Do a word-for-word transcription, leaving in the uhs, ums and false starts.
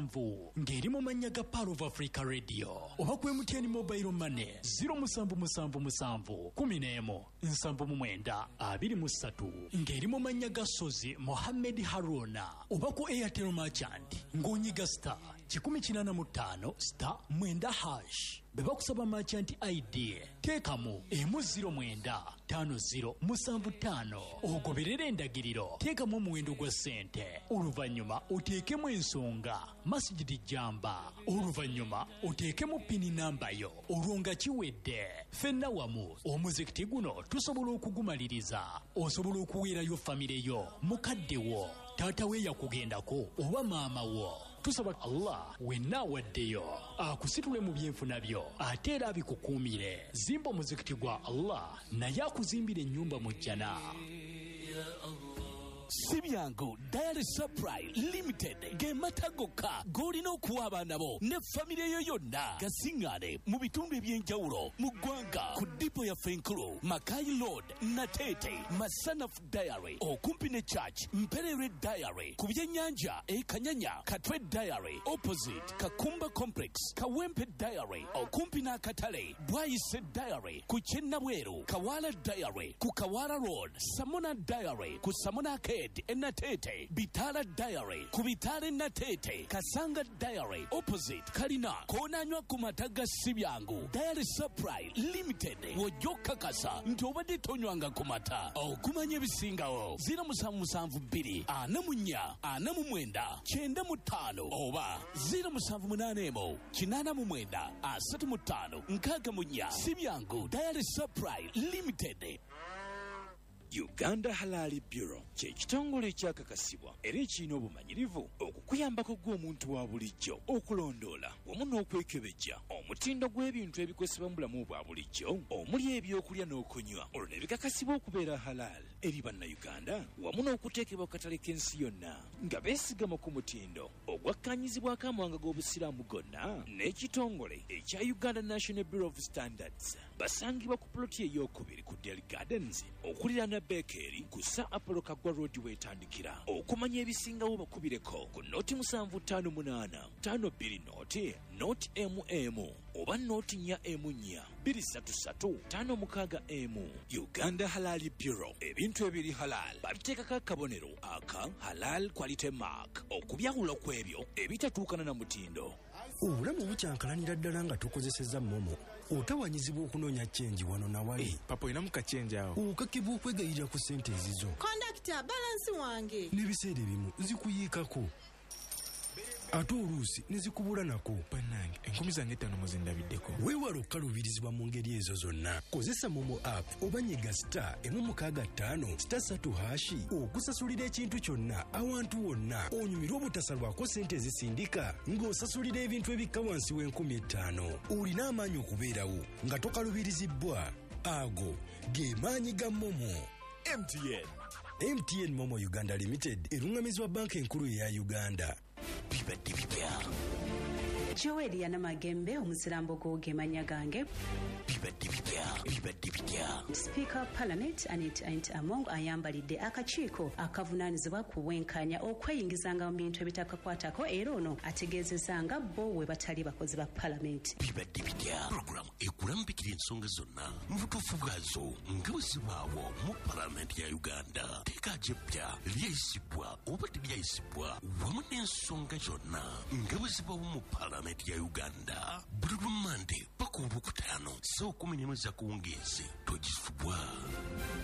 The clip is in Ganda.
musanvu ng'eri mu mannya ga Power of Africa Radio oba ku M T N Mobile Money zero musanvu musanvu musanvu kumi n'emu nsanvu mu mwenda abiri mu ssatu ng'eri mu mannya ga Sozi Mohammed Haruna oba ku Airtel Merchant ng'onyiga star kikumi kinana mu ttaano star mwenda hash beba kusaba merchant I D teekamu emu ziro mwenda tano ziro musanvu ttaano ogoberera endagiriro teekamu omuwendo gwa ssente oluvannyuma oteekemu ensonga Masjidi Jamba oluvannyuma oteekemu pini namba yo olwo nga kiwedde ffenna wamu omuzikiti guno tusobola okugumaliriza osobola okuweerayo famire yo mukadde wo taata we yakugendako oba maama wo tusaba Allah wenna waddeyo akusitule mu byenfuna byo ate era abikukuumire zimba omuzikiti gwa Allah naye akuzimbire ennyumba mu jjana. Sibyangu Diary Supply Limited ge matagoka golina okuwa abaana bo ne famire yo yonna gasingane mu bitundu ebyenjawulo mu ggwanga ku dipo ya Fenkulu Makai Road Natete Masana Diary okumpi ne Church Mperere Diary ku byennyanja e Kanyanya Katwe Diary opposite Kakumba Complex Kawempe Diary okumpi n'akatale Bwayise Diary ku Kyennabweru Kawala Diary ku Kawala Road Samona Diary ku Samona Enatete Bitala Diary ku Bitale Natete Kasanga Diary opposite Kalina konanywa ku mataga Sibyangu Diary Supply Limited wojoka kasa nti obadde tonywanga ku mata okumanya ebisingawo zero musanvu musanvu bbiri ana mu nnya ana mu mwenda kyenda mu ttaano oba zero musanvu munaana emu kinaana mu mwenda asatu mu ttaano nkaaga mu nnya Sibyangu Diary Supply Limited. Uganda Halal Bureau kye kitongole ekyakakasibwa era ekirina obumanyirivu okukuyambako gw'omuntu wa bulijjo okulondoola wamu n'okwekebejja omutindo gw'ebintu ebikozesebwa mu bulamu bwa bulijjo omuli ebyokulya n'okunywa olwo ne bikakasibwa okubeera halal eri bannayuganda wamu n'okuteekebwa ku katale k'ensi yonna nga beesigama ku mutindo ogwakkaanyizibwako amawanga g'obusiraamu gonna n'ekitongole ekya Uganda National Bureau of Standards basangibwa ku ploti ey'okubiri ku Dairy Gardens okuliraana Bekeri kusa Apollo Kagwa Road wetandikira okumanya ebisingawo bakubireko ku noti musanvu ttaano munaana ttaano bbiri noti noti M M oba noti nnya M nnya bbiri ssatu ssatu ttaano mukaaga M. Uganda Halal Bureau ebintu ebiri halal babiteekako akabonero aka halal quality mark okubyawula kw'ebyo ebitatuukana na mutindo. Obulamu bukyankalanira ddala nga tukozesezza momo otawanyizibwa okunoonya chenji wano na wali. Hey, papa ina mukachenji awo okakibwa okwegayirira ku ssente ezizo kondakita balansi wange n'ebiseera ebimu zikuyiikako ate oluusi ne zikubula nako. Bannange enkumi zange ttaano muzindabiddeko. Weewala okukaluubirizibwa mu ngeri ezo zonna. Kozesa momo app oba nyiga star emu mukaaga ttaano star ssatu hashi okusasulira ekintu kyonna awantu wonna onyumirwa obutasalwako ssente ezisindika ng'osasulira ebintu ebikka wansi w'enkumi ettaano. Olina amaanyi okubeerawo nga tokalubirizibbwa. Ago ge maanyi ga momo. M T N M T N Momo Uganda Limited erungamizibwa banka enkulu eya Uganda. Bibadde bipya Joel Yanamagembe omusirambo gw'ogemanya gange. Bibadde bipya bibadde bipya Speaker of Parliament Anita Anti Among ayambalidde akakiiko akavunaanyizibwa ku bwenkanya okweyingizanga mu bintu ebitakakwatako era ono ategeezezanga bo we batali bakozi ba Parliament. Bibadde bipya program ekulambikira ensonga zonna mu butuufu bwazo nga bwe zibaawo mu Parliament ya Uganda. Teeka jepya lyayisibwa oba teryayisibwa wamu n'ensonga zonna nga bwe zibaawo mu Parliament ya Uganda. Buli Monday paka Olwokutaano saa kumi n'emu za kuwungeezi togifubwa.